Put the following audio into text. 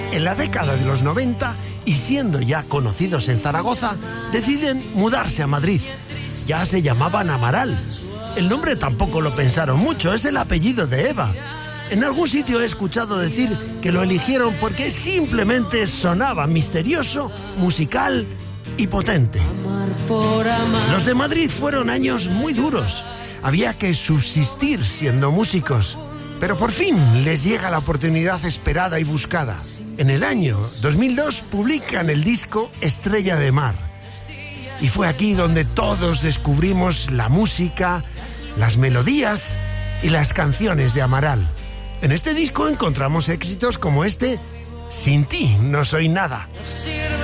En la década de los 90, y siendo ya conocidos en Zaragoza, deciden mudarse a Madrid. Ya se llamaban Amaral. El nombre tampoco lo pensaron mucho, es el apellido de Eva. En algún sitio he escuchado decir que lo eligieron porque simplemente sonaba misterioso, musical y potente. Los de Madrid fueron años muy duros. Había que subsistir siendo músicos. Pero por fin les llega la oportunidad esperada y buscada. En el año 2002 publican el disco Estrella de Mar. Y fue aquí donde todos descubrimos la música, las melodías y las canciones de Amaral. En este disco encontramos éxitos como este, Sin ti no soy nada.